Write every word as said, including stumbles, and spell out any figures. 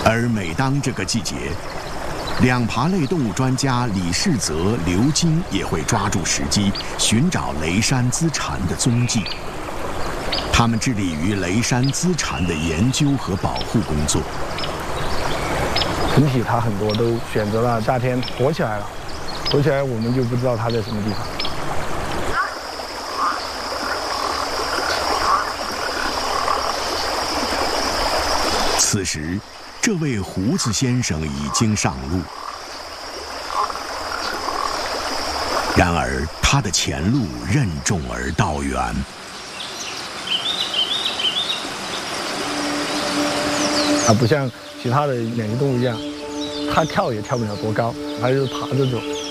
而每当这个季节，两爬类动物专家李世泽、刘金也会抓住时机，寻找雷山姿蝉的踪迹。他们致力于雷山姿蝉的研究和保护工作。 整体它很多都选择了夏天活起来了，活起来我们就不知道它在什么地方。 此时，这位胡子先生已经上路，然而他的前路任重而道远。 它不像其他的两栖动物一样，它跳也跳不了多高，它就是爬着走。